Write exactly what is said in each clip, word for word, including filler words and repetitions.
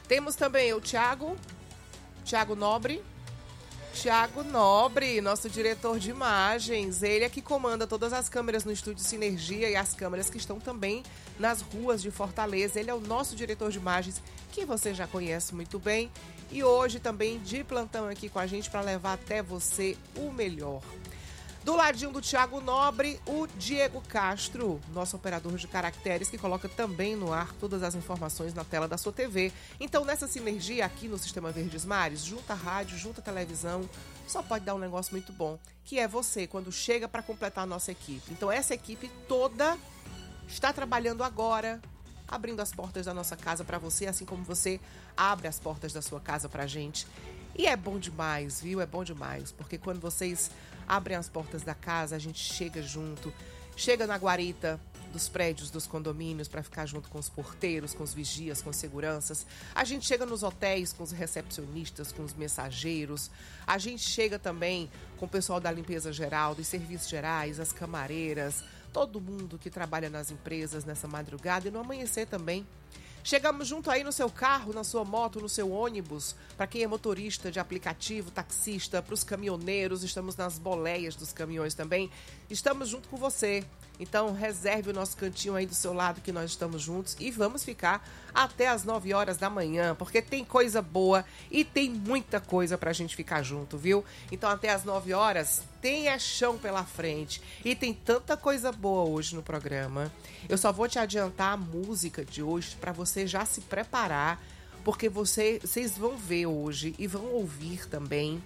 Temos também o Thiago, Thiago Nobre. Thiago Nobre, nosso diretor de imagens, ele é que comanda todas as câmeras no Estúdio Sinergia e as câmeras que estão também nas ruas de Fortaleza. Ele é o nosso diretor de imagens, que você já conhece muito bem, e hoje também de plantão aqui com a gente para levar até você o melhor. Do ladinho do Thiago Nobre, o Diego Castro, nosso operador de caracteres, que coloca também no ar todas as informações na tela da sua T V. Então, nessa sinergia aqui no Sistema Verdes Mares, junta a rádio, junta a televisão, só pode dar um negócio muito bom, que é você, quando chega para completar a nossa equipe. Então, essa equipe toda está trabalhando agora, abrindo as portas da nossa casa para você, assim como você abre as portas da sua casa para a gente. E é bom demais, viu? É bom demais, porque quando vocês abrem as portas da casa, a gente chega junto, chega na guarita dos prédios, dos condomínios, para ficar junto com os porteiros, com os vigias, com os seguranças. A gente chega nos hotéis com os recepcionistas, com os mensageiros. A gente chega também com o pessoal da limpeza geral, dos serviços gerais, as camareiras, todo mundo que trabalha nas empresas nessa madrugada e no amanhecer também. Chegamos junto aí no seu carro, na sua moto, no seu ônibus, para quem é motorista de aplicativo, taxista, para os caminhoneiros, estamos nas boleias dos caminhões também, estamos junto com você. Então reserve o nosso cantinho aí do seu lado que nós estamos juntos e vamos ficar até as nove horas da manhã, porque tem coisa boa e tem muita coisa pra gente ficar junto, viu? Então até as nove horas tem é chão pela frente e tem tanta coisa boa hoje no programa. Eu só vou te adiantar a música de hoje para você já se preparar, porque você, vocês vão ver hoje e vão ouvir também.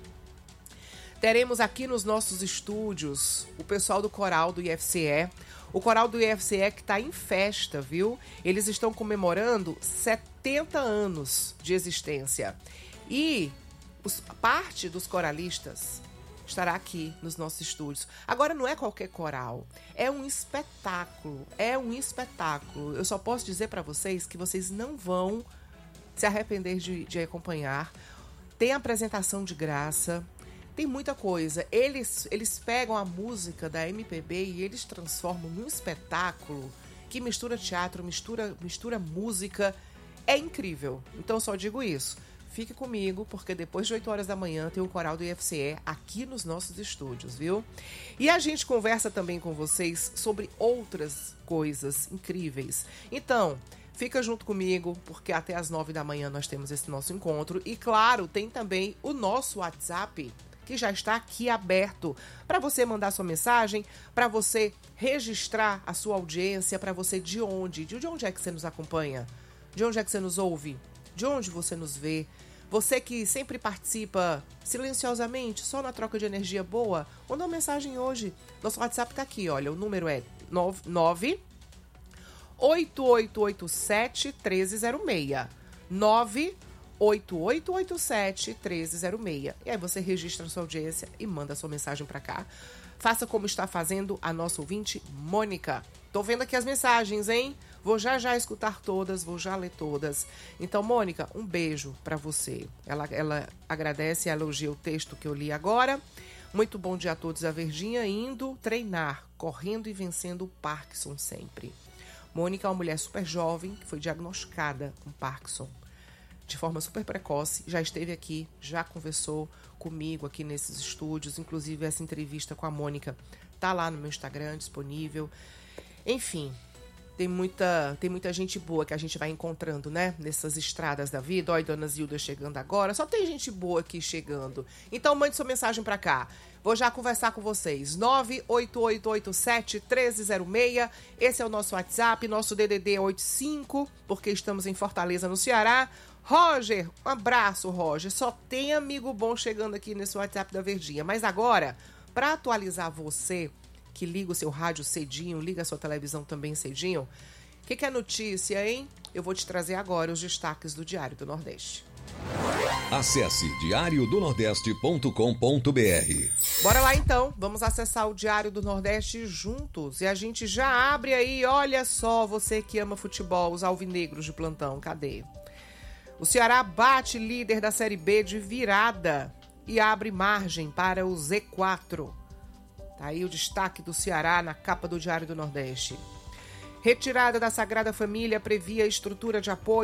Teremos aqui nos nossos estúdios o pessoal do coral do I F C E. O coral do I F C E que está em festa, viu? Eles estão comemorando setenta anos de existência. E os, parte dos coralistas estará aqui nos nossos estúdios. Agora, não é qualquer coral. É um espetáculo. É um espetáculo. Eu só posso dizer para vocês que vocês não vão se arrepender de, de acompanhar. Tem apresentação de graça. Tem muita coisa. Eles, eles pegam a música da M P B e eles transformam num espetáculo que mistura teatro, mistura, mistura música. É incrível. Então, eu só digo isso. Fique comigo, porque depois de oito horas da manhã tem o coral do I F C E aqui nos nossos estúdios, viu? E a gente conversa também com vocês sobre outras coisas incríveis. Então, fica junto comigo, porque até as nove da manhã nós temos esse nosso encontro. E, claro, tem também o nosso WhatsApp, que já está aqui aberto para você mandar sua mensagem, para você registrar a sua audiência, para você de onde, de onde é que você nos acompanha, de onde é que você nos ouve, de onde você nos vê. Você que sempre participa silenciosamente, só na troca de energia boa, manda uma mensagem hoje. Nosso WhatsApp está aqui, olha, o número é nove oito oito oito sete um três zero seis. nove oito oito oito sete um três zero seis. E aí você registra a sua audiência e manda a sua mensagem para cá. Faça como está fazendo a nossa ouvinte Mônica. Tô vendo aqui as mensagens, hein? Vou já já escutar todas, vou já ler todas. Então, Mônica, um beijo para você. Ela, ela agradece e elogia o texto que eu li agora. Muito bom dia a todos. A Verdinha indo treinar, correndo e vencendo o Parkinson sempre. Mônica é uma mulher super jovem que foi diagnosticada com Parkinson de forma super precoce, já esteve aqui, já conversou comigo aqui nesses estúdios, inclusive essa entrevista com a Mônica tá lá no meu Instagram disponível. Enfim, tem muita, tem muita gente boa que a gente vai encontrando, né, nessas estradas da vida. Olha, Dona Zilda chegando agora, só tem gente boa aqui chegando. Então mande sua mensagem pra cá. Vou já conversar com vocês. nove oito oito oito sete um três zero seis. Esse é o nosso WhatsApp, nosso D D D é oitenta e cinco, porque estamos em Fortaleza, no Ceará. Roger, um abraço, Roger. Só tem amigo bom chegando aqui nesse WhatsApp da Verdinha. Mas agora, para atualizar você, que liga o seu rádio cedinho, liga a sua televisão também cedinho, o que, que é notícia, hein? Eu vou te trazer agora os destaques do Diário do Nordeste. Acesse diário do nordeste ponto com ponto b r. Bora lá então, vamos acessar o Diário do Nordeste juntos. E a gente já abre aí, olha só, você que ama futebol, os alvinegros de plantão, cadê? O Ceará bate líder da Série B de virada e abre margem para o Z quatro. Tá aí o destaque do Ceará na capa do Diário do Nordeste. Retirada da Sagrada Família previa estrutura de apoio